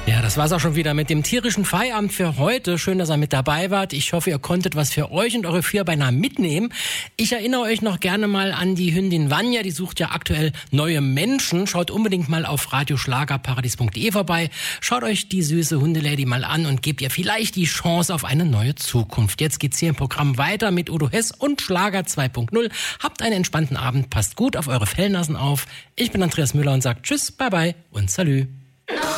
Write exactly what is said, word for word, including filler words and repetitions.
Ja, das war's auch schon wieder mit dem tierischen Feierabend für heute. Schön, dass ihr mit dabei wart. Ich hoffe, ihr konntet was für euch und eure Vierbeiner mitnehmen. Ich erinnere euch noch gerne mal an die Hündin Vanja. Die sucht ja aktuell neue Menschen. Schaut unbedingt mal auf radioschlagerparadies punkt de vorbei. Schaut euch die süße Hundelady mal an und gebt ihr vielleicht die Chance auf eine neue Zukunft. Jetzt geht's hier im Programm weiter mit Udo Hess und Schlager zwei punkt null. Habt einen entspannten Abend. Passt gut auf eure Fellnasen auf. Ich bin Andreas Müller und sage Tschüss, bye bye und Salü.